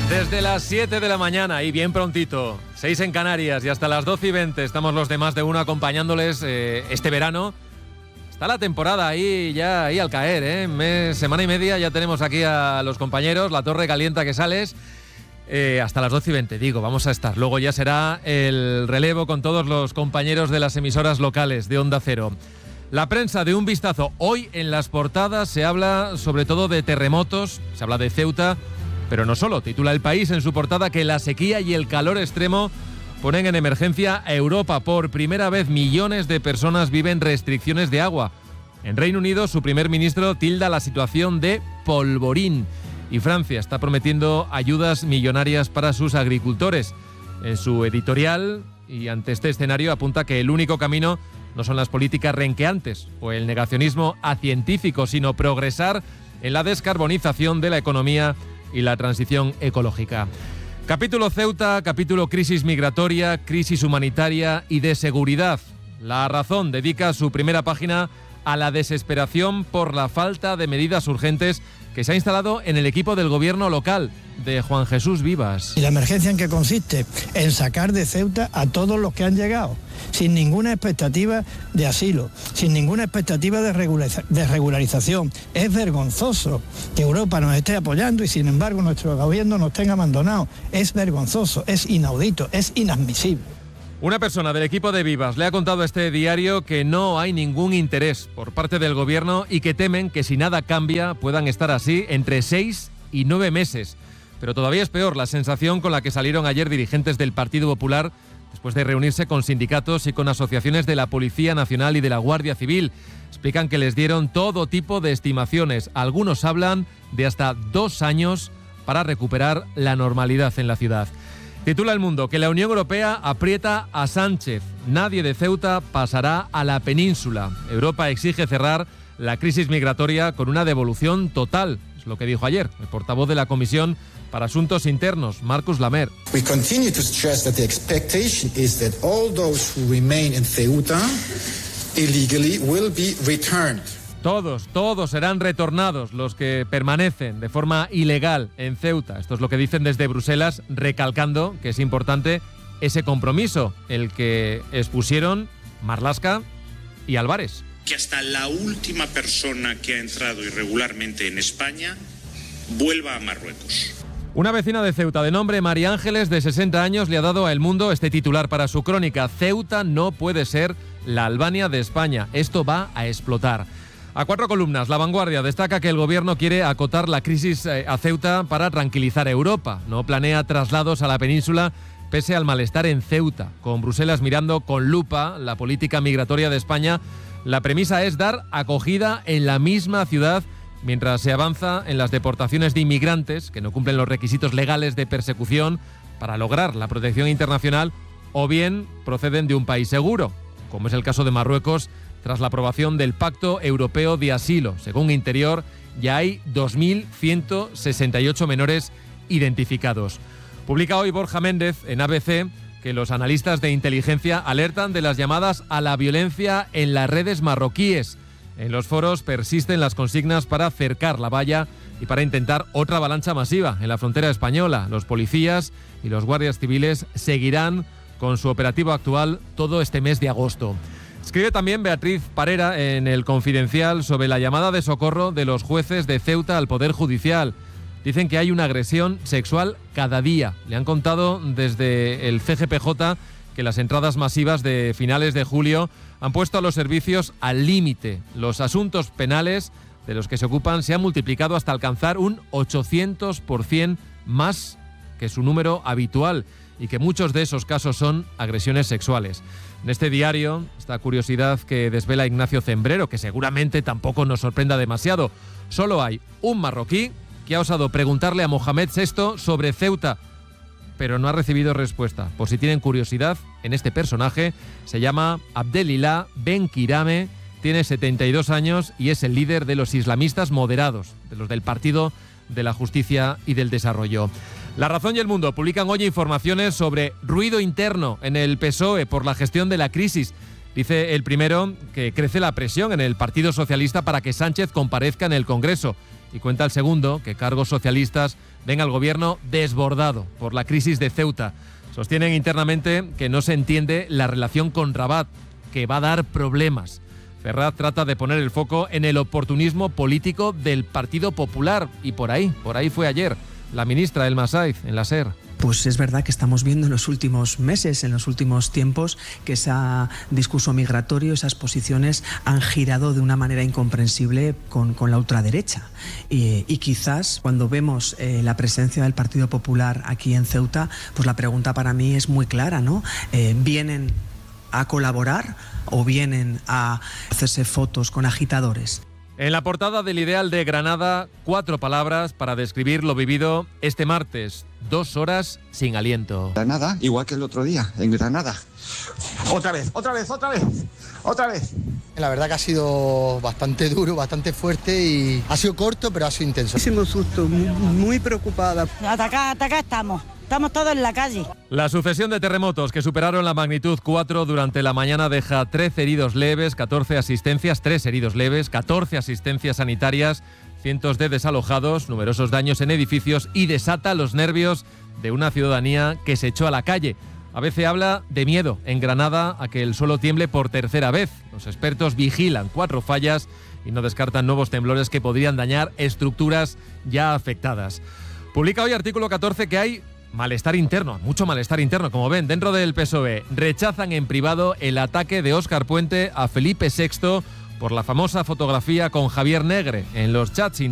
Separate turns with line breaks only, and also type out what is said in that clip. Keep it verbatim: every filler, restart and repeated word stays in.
Desde las siete de la mañana y bien prontito, seis en Canarias y hasta las doce y veinte estamos los demás de uno acompañándoles eh, este verano. Está la temporada ahí ya ahí al caer, ¿eh? Mes, semana y media ya tenemos aquí a los compañeros, la torre calienta que sales. Eh, hasta las doce y veinte, digo, vamos a estar. Luego ya será el relevo con todos los compañeros de las emisoras locales de Onda Cero. La prensa, de un vistazo. Hoy en las portadas se habla sobre todo de terremotos, se habla de Ceuta, pero no solo. Titula El País en su portada que la sequía y el calor extremo ponen en emergencia a Europa. Por primera vez millones de personas viven restricciones de agua. En Reino Unido, su primer ministro tilda la situación de polvorín. Y Francia está prometiendo ayudas millonarias para sus agricultores. En su editorial, y ante este escenario, apunta que el único camino no son las políticas renqueantes o el negacionismo acientífico, sino progresar en la descarbonización de la economía y la transición ecológica. Capítulo Ceuta, capítulo crisis migratoria, crisis humanitaria y de seguridad. La Razón dedica su primera página a la desesperación por la falta de medidas urgentes que se ha instalado en el equipo del gobierno local de Juan Jesús Vivas.
¿Y la emergencia en qué consiste? En sacar de Ceuta a todos los que han llegado, sin ninguna expectativa de asilo, sin ninguna expectativa de, regulariza- de regularización. Es vergonzoso que Europa nos esté apoyando y sin embargo nuestro gobierno nos tenga abandonados. Es vergonzoso, es inaudito, es inadmisible.
Una persona del equipo de Vivas le ha contado a este diario que no hay ningún interés por parte del gobierno y que temen que si nada cambia puedan estar así entre seis y nueve meses. Pero todavía es peor la sensación con la que salieron ayer dirigentes del Partido Popular después de reunirse con sindicatos y con asociaciones de la Policía Nacional y de la Guardia Civil. Explican que les dieron todo tipo de estimaciones. Algunos hablan de hasta dos años para recuperar la normalidad en la ciudad. Titula El Mundo que la Unión Europea aprieta a Sánchez. Nadie de Ceuta pasará a la península. Europa exige cerrar la crisis migratoria con una devolución total. Es lo que dijo ayer el portavoz de la Comisión para Asuntos Internos, Marcus Lamer.
We continue to stress that the expectation is that all those who remain in Ceuta illegally will be returned.
Todos, todos serán retornados los que permanecen de forma ilegal en Ceuta. Esto es lo que dicen desde Bruselas, recalcando que es importante ese compromiso, el que expusieron Marlaska y Álvarez.
Que hasta la última persona que ha entrado irregularmente en España vuelva a Marruecos.
Una vecina de Ceuta de nombre María Ángeles, de sesenta años, le ha dado a El Mundo este titular para su crónica. Ceuta no puede ser la Albania de España. Esto va a explotar. A cuatro columnas, La Vanguardia destaca que el gobierno quiere acotar la crisis a Ceuta para tranquilizar a Europa. No planea traslados a la península pese al malestar en Ceuta. Con Bruselas mirando con lupa la política migratoria de España, la premisa es dar acogida en la misma ciudad mientras se avanza en las deportaciones de inmigrantes que no cumplen los requisitos legales de persecución para lograr la protección internacional o bien proceden de un país seguro, como es el caso de Marruecos, tras la aprobación del Pacto Europeo de Asilo. Según Interior, ya hay dos mil ciento sesenta y ocho menores identificados. Publica hoy Borja Méndez en A B C que los analistas de inteligencia alertan de las llamadas a la violencia en las redes marroquíes. En los foros persisten las consignas para cercar la valla y para intentar otra avalancha masiva en la frontera española. Los policías y los guardias civiles seguirán con su operativo actual todo este mes de agosto. Escribe también Beatriz Parera en El Confidencial sobre la llamada de socorro de los jueces de Ceuta al Poder Judicial. Dicen que hay una agresión sexual cada día. Le han contado desde el C G P J que las entradas masivas de finales de julio han puesto a los servicios al límite. Los asuntos penales de los que se ocupan se han multiplicado hasta alcanzar un ochocientos por ciento más que su número habitual y que muchos de esos casos son agresiones sexuales. En este diario, esta curiosidad que desvela Ignacio Zembrero, que seguramente tampoco nos sorprenda demasiado. Solo hay un marroquí que ha osado preguntarle a Mohamed sexto sobre Ceuta, pero no ha recibido respuesta. Por si tienen curiosidad, en este personaje se llama Abdelilah Ben Kirame, tiene setenta y dos años y es el líder de los islamistas moderados, de los del Partido de la Justicia y del Desarrollo. La Razón y El Mundo publican hoy informaciones sobre ruido interno en el P S O E por la gestión de la crisis. Dice el primero que crece la presión en el Partido Socialista para que Sánchez comparezca en el Congreso. Y cuenta el segundo que cargos socialistas ven al gobierno desbordado por la crisis de Ceuta. Sostienen internamente que no se entiende la relación con Rabat, que va a dar problemas. Ferraz trata de poner el foco en el oportunismo político del Partido Popular y por ahí, por ahí fue ayer la ministra El Masaiz en la SER.
Pues es verdad que estamos viendo en los últimos meses, en los últimos tiempos, que ese discurso migratorio, esas posiciones han girado de una manera incomprensible con, con la ultraderecha. Y, y quizás cuando vemos eh, la presencia del Partido Popular aquí en Ceuta, pues la pregunta para mí es muy clara, ¿no? Eh, ¿Vienen a colaborar o vienen a hacerse fotos con agitadores?
En la portada del Ideal de Granada, cuatro palabras para describir lo vivido este martes. Dos horas sin aliento.
Granada, igual que el otro día, en Granada. Otra vez, otra vez, otra vez, otra vez.
La verdad que ha sido bastante duro, bastante fuerte y ha sido corto, pero ha sido intenso.
Muchísimo susto, muy, muy preocupada.
Ataca, ataca estamos. Estamos todos en la calle.
La sucesión de terremotos que superaron la magnitud cuatro durante la mañana deja trece heridos leves, catorce asistencias, tres heridos leves, catorce asistencias sanitarias, cientos de desalojados, numerosos daños en edificios y desata los nervios de una ciudadanía que se echó a la calle. A veces habla de miedo en Granada a que el suelo tiemble por tercera vez. Los expertos vigilan cuatro fallas y no descartan nuevos temblores que podrían dañar estructuras ya afectadas. Publica hoy Artículo catorce que hay malestar interno, mucho malestar interno, como ven, dentro del P S O E. Rechazan en privado el ataque de Óscar Puente a Felipe sexto por la famosa fotografía con Javier Negre en los chats